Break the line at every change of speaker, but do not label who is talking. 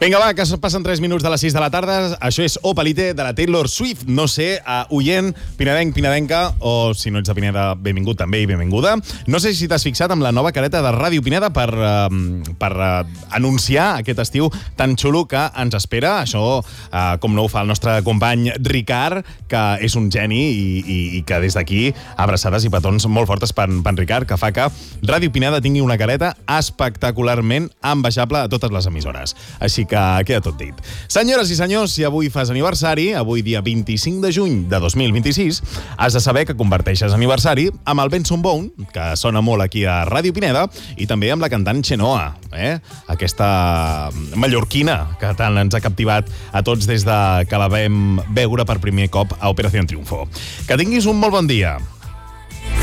Vinga, va, que passen 3 minuts de les 6 de la tarda. Això és Opalite, de la Taylor Swift. No sé, oient, pinedenc, pinedenca, o si no ets de Pineda, benvingut també i benvinguda. No sé si t'has fixat amb la nova careta de Ràdio Pineda per anunciar aquest estiu tan xulo que ens espera. Això, com no ho fa el nostre company Ricard, que és un geni i que des d'aquí abraçades i petons molt fortes per en Ricard, que fa que Ràdio Pineda tingui una careta espectacularment ambaixable a totes les emissores. Així que queda tot dit. Senyores i senyors, si avui fas aniversari, avui dia 25 de juny de 2026, has de saber que converteixes aniversari amb el Benson Bone, que sona molt aquí a Ràdio Pineda, i també amb la cantant Xenoa, aquesta mallorquina que tant ens ha captivat a tots des de que la vam veure per primer cop a Operación Triunfo. Que tinguis un molt bon dia.